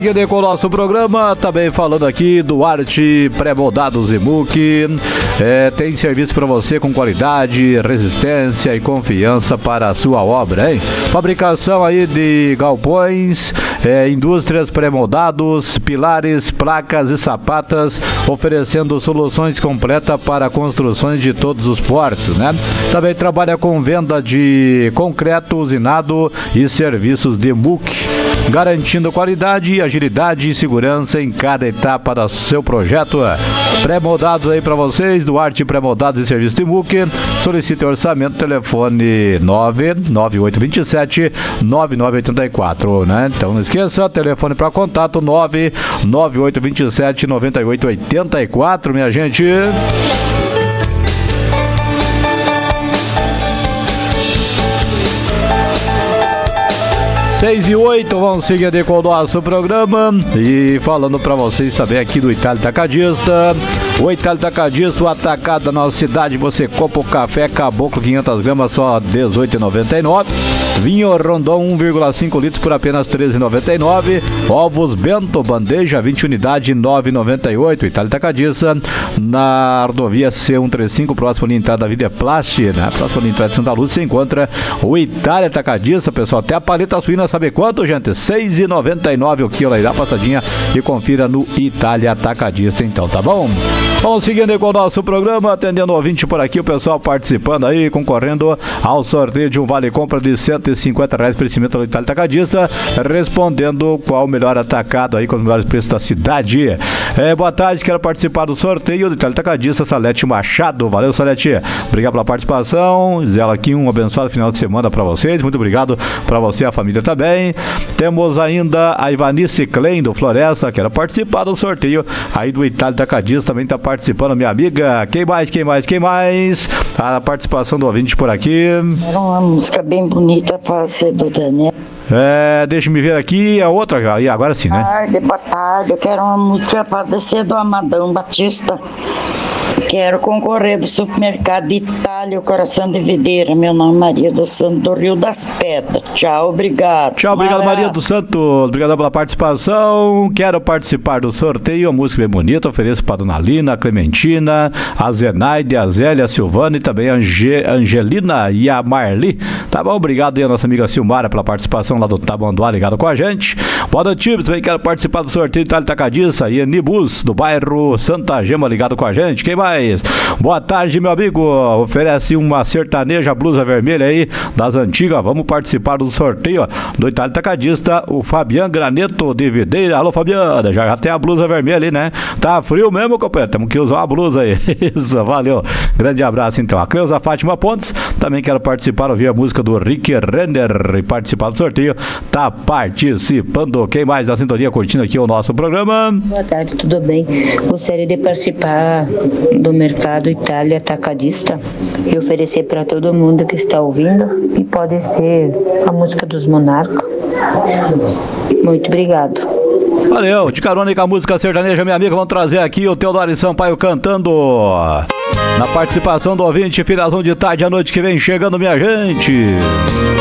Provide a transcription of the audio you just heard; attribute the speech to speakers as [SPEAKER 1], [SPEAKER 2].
[SPEAKER 1] E com o nosso programa, também falando aqui do Arte Pré-Moldados Imuc. Tem serviço para você com qualidade, resistência e confiança para a sua obra, hein? Fabricação aí de galpões, indústrias pré-moldados, pilares, placas e sapatas, oferecendo soluções completas para construções de todos os portos, né? Também trabalha com venda de concreto usinado e serviços de MUC, garantindo qualidade, agilidade e segurança em cada etapa do seu projeto. Pré-moldados aí para vocês, do Arte Pré-moldados e Serviço de MUC. Solicite orçamento, telefone 99827-9984, né? Então não esqueça, telefone para contato 99827-9884, minha gente. 6:08, vamos seguir com o nosso programa e falando para vocês também aqui do Itália Atacadista. O Itália Atacadista, o atacado da nossa cidade, você compra o café Caboclo 500 gramas só R$18,99. Vinho Rondon 1,5 litros por apenas R$13,99. Ovos Bento, bandeja 20 unidades R$9,98. Itália Atacadista, na rodovia C135, próximo à entrada da Vida Plast, né? Próximo à entrada de Santa Lúcia, se encontra o Itália Atacadista, pessoal. Até a paleta suína, sabe quanto, gente? R$6,99 o quilo aí, dá passadinha e confira no Itália Atacadista, então, tá bom? Vamos seguindo com o nosso programa, atendendo o ouvinte por aqui, o pessoal participando aí, concorrendo ao sorteio de um vale-compra de R$150 para cimento do Itália Atacadista, respondendo qual o melhor atacado aí com os melhores preços da cidade. Boa tarde, quero participar do sorteio do Itália Atacadista, Salete Machado. Valeu, Salete. Obrigado pela participação. Zela aqui, um abençoado final de semana para vocês. Muito obrigado para você e a família também. Temos ainda a Ivanice Klein do Floresta, quero participar do sorteio aí do Itália Atacadista, também está participando minha amiga. Quem mais? A participação do ouvinte por aqui.
[SPEAKER 2] Era uma música bem bonita para ser do Daniel.
[SPEAKER 1] Deixa-me ver aqui a outra, e agora sim, né?
[SPEAKER 2] Boa tarde, eu quero uma música para ser do Amadão Batista. Quero concorrer do supermercado Itália, o Coração de Videira. Meu nome é Maria do Santo, do Rio das Pedras. Tchau, obrigado.
[SPEAKER 1] Tchau, obrigado, Maria do Santo. Obrigado pela participação. Quero participar do sorteio. A música bem bonita. Ofereço para a Dona Lina, a Clementina, a Zenaide, a Zélia, a Silvana e também a Angelina e a Marli. Tá bom? Obrigado aí a nossa amiga Silmara pela participação lá do Tabanduá, ligado com a gente. Boa noite, também quero participar do sorteio Itália Atacadista e Nibus, do bairro Santa Gema, ligado com a gente. Quem mais? Boa tarde, meu amigo. Oferece uma sertaneja blusa vermelha aí das antigas. Vamos participar do sorteio do Itália Atacadista, o Fabiano Graneto de Videira. Alô, Fabiana, já tem a blusa vermelha ali, né? Tá frio mesmo, companheiro? Temos que usar uma blusa aí. Isso, valeu. Grande abraço, então. A Cleusa Fátima Pontes, também quero participar, ouvir a música do Rick Renner e participar do sorteio. Tá participando. Quem mais da sintonia curtindo aqui o nosso programa?
[SPEAKER 3] Boa tarde, tudo bem? Gostaria de participar do mercado Itália Atacadista e oferecer para todo mundo que está ouvindo, e pode ser a música dos Monarcas. Muito obrigado.
[SPEAKER 1] Valeu, de carona com a música sertaneja, minha amiga, vamos trazer aqui o Teodoro Sampaio cantando na participação do ouvinte, finalzão de tarde, à noite que vem chegando, minha gente.